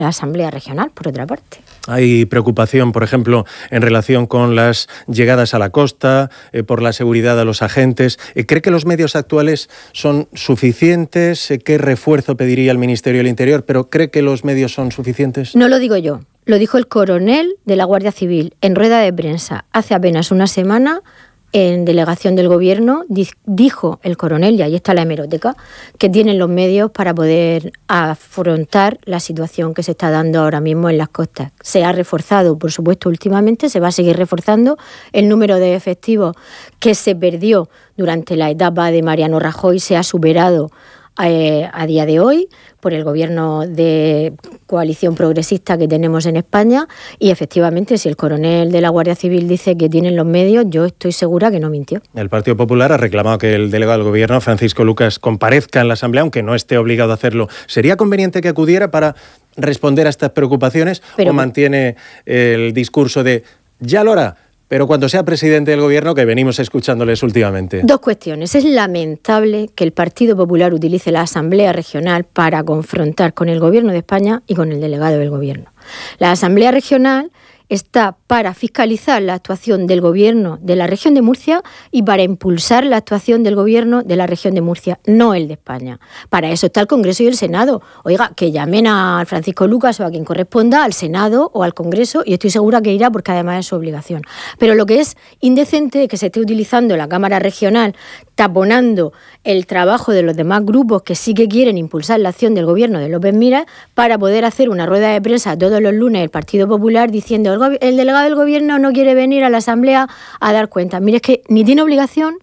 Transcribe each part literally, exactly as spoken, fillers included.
la Asamblea Regional, por otra parte. Hay preocupación, por ejemplo, en relación con las llegadas a la costa, eh, por la seguridad de los agentes. Eh, ¿Cree que los medios actuales son suficientes? Eh, ¿Qué refuerzo pediría el Ministerio del Interior? ¿Pero cree que los medios son suficientes? No lo digo yo, lo dijo el coronel de la Guardia Civil en rueda de prensa hace apenas una semana. En delegación del Gobierno dijo el coronel, y ahí está la hemeroteca, que tienen los medios para poder afrontar la situación que se está dando ahora mismo en las costas. Se ha reforzado, por supuesto, últimamente, se va a seguir reforzando el número de efectivos que se perdió durante la etapa de Mariano Rajoy, se ha superado eh, a día de hoy por el gobierno de coalición progresista que tenemos en España, y efectivamente si el coronel de la Guardia Civil dice que tienen los medios, yo estoy segura que no mintió. El Partido Popular ha reclamado que el delegado del Gobierno, Francisco Lucas, comparezca en la Asamblea, aunque no esté obligado a hacerlo. ¿Sería conveniente que acudiera para responder a estas preocupaciones? Pero, ¿o mantiene el discurso de ya lo hará, pero cuando sea presidente del Gobierno, que venimos escuchándoles últimamente? Dos cuestiones. Es lamentable que el Partido Popular utilice la Asamblea Regional para confrontar con el Gobierno de España y con el delegado del Gobierno. La Asamblea Regional está para fiscalizar la actuación del Gobierno de la región de Murcia y para impulsar la actuación del Gobierno de la región de Murcia, no el de España. Para eso está el Congreso y el Senado. Oiga, que llamen a Francisco Lucas o a quien corresponda, al Senado o al Congreso, y estoy segura que irá porque además es su obligación. Pero lo que es indecente es que se esté utilizando la Cámara Regional taponando el trabajo de los demás grupos que sí que quieren impulsar la acción del Gobierno de López Miras para poder hacer una rueda de prensa todos los lunes el Partido Popular diciendo el, el delegado del Gobierno no quiere venir a la Asamblea a dar cuenta. Mire, es que ni tiene obligación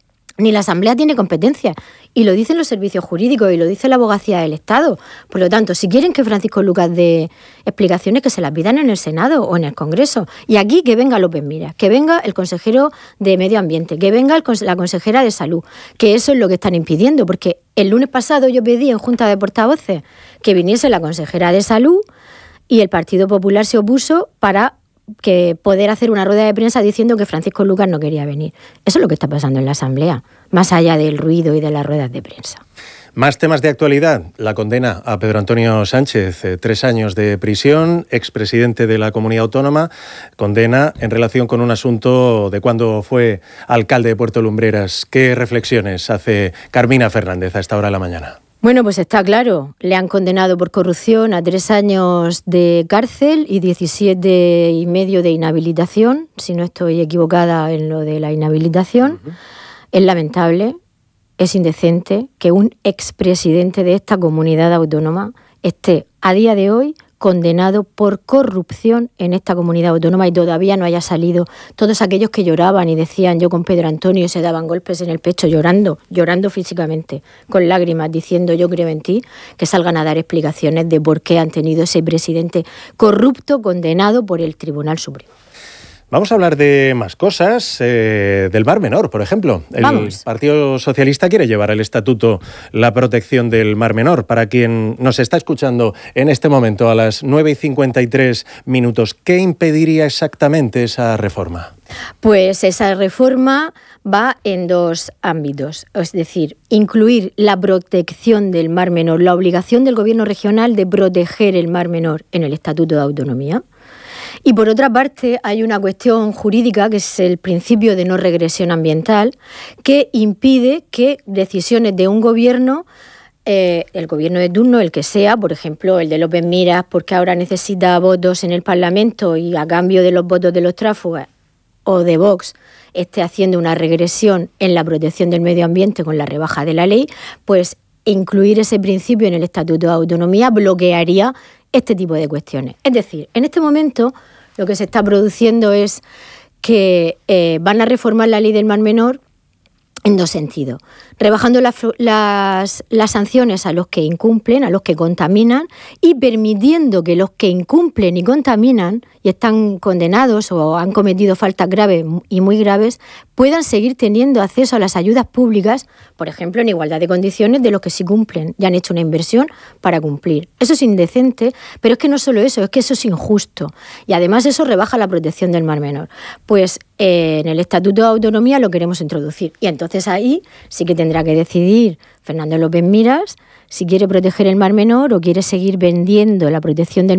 ni la Asamblea tiene competencia, y lo dicen los servicios jurídicos y lo dice la Abogacía del Estado. Por lo tanto, si quieren que Francisco Lucas dé explicaciones, que se las pidan en el Senado o en el Congreso. Y aquí que venga López Miras, que venga el consejero de Medio Ambiente, que venga el, la consejera de Salud, que eso es lo que están impidiendo, porque el lunes pasado yo pedí en Junta de Portavoces que viniese la consejera de Salud y el Partido Popular se opuso para que poder hacer una rueda de prensa diciendo que Francisco Lucas no quería venir. Eso es lo que está pasando en la Asamblea, más allá del ruido y de las ruedas de prensa. Más temas de actualidad. La condena a Pedro Antonio Sánchez, eh, tres años de prisión, expresidente de la Comunidad Autónoma, condena en relación con un asunto de cuando fue alcalde de Puerto Lumbreras. ¿Qué reflexiones hace Carmina Fernández a esta hora de la mañana? Bueno, pues está claro, le han condenado por corrupción a tres años de cárcel y diecisiete y medio de inhabilitación, si no estoy equivocada en lo de la inhabilitación. Uh-huh. Es lamentable, es indecente que un expresidente de esta comunidad autónoma esté a día de hoy condenado por corrupción en esta comunidad autónoma y todavía no haya salido. Todos aquellos que lloraban y decían yo con Pedro Antonio y se daban golpes en el pecho llorando, llorando físicamente, con lágrimas, diciendo yo creo en ti, que salgan a dar explicaciones de por qué han tenido ese presidente corrupto condenado por el Tribunal Supremo. Vamos a hablar de más cosas, eh, del Mar Menor, por ejemplo. El Vamos. Partido Socialista quiere llevar al Estatuto la protección del Mar Menor. Para quien nos está escuchando en este momento a las nueve y cincuenta y tres minutos, ¿qué impediría exactamente esa reforma? Pues esa reforma va en dos ámbitos, es decir, incluir la protección del Mar Menor, la obligación del Gobierno regional de proteger el Mar Menor en el Estatuto de Autonomía. Y por otra parte hay una cuestión jurídica que es el principio de no regresión ambiental que impide que decisiones de un gobierno, eh, el gobierno de turno, el que sea, por ejemplo el de López Miras porque ahora necesita votos en el Parlamento y a cambio de los votos de los tráfugas, o de Vox, esté haciendo una regresión en la protección del medio ambiente con la rebaja de la ley, pues incluir ese principio en el Estatuto de Autonomía bloquearía este tipo de cuestiones. Es decir, en este momento lo que se está produciendo es que eh, van a reformar la ley del Mar Menor en dos sentidos. Rebajando las, las, las sanciones a los que incumplen, a los que contaminan, y permitiendo que los que incumplen y contaminan y están condenados o han cometido faltas graves y muy graves puedan seguir teniendo acceso a las ayudas públicas, por ejemplo, en igualdad de condiciones de los que sí cumplen y han hecho una inversión para cumplir. Eso es indecente, pero es que no solo eso, es que eso es injusto. Y además eso rebaja la protección del Mar Menor. Pues eh, en el Estatuto de Autonomía lo queremos introducir. Y entonces ahí sí que tendrá que decidir Fernando López Miras si quiere proteger el Mar Menor o quiere seguir vendiendo la protección del